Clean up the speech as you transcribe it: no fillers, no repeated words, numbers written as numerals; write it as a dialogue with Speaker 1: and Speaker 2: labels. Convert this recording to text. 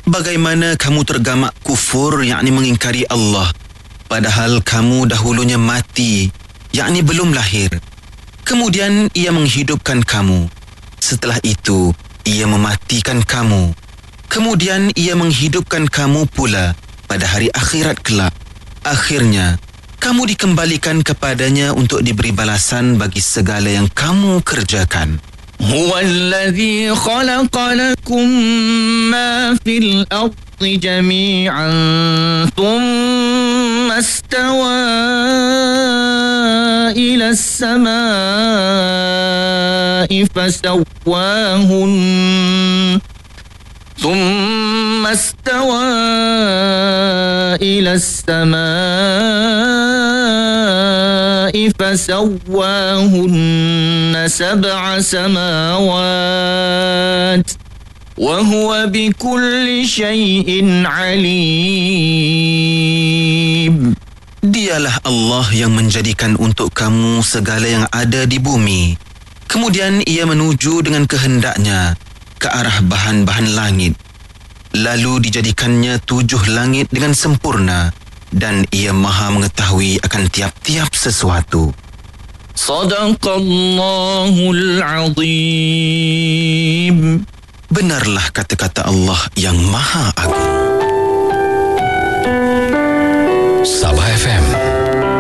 Speaker 1: Bagaimana kamu tergamak kufur, yakni mengingkari Allah, padahal kamu dahulunya mati, yakni belum lahir. Kemudian ia menghidupkan kamu. Setelah itu, ia mematikan kamu. Kemudian ia menghidupkan kamu pula pada hari akhirat kelak. Akhirnya, kamu dikembalikan kepadanya untuk diberi balasan bagi segala yang kamu kerjakan.
Speaker 2: هو الذي خلق لكم ما في الأرض جميعا ثم استوى إلى السماء فسواهن سبع سماوات وهو بكل شيء عليم.
Speaker 1: Dialah Allah yang menjadikan untuk kamu segala yang ada di bumi. Kemudian ia menuju dengan kehendaknya ke arah bahan-bahan langit. Lalu dijadikannya 7 langit dengan sempurna, dan ia maha mengetahui akan tiap-tiap sesuatu.
Speaker 2: Sadaqallahul Azim.
Speaker 1: Benarlah kata-kata Allah yang maha agung.
Speaker 3: Sabah FM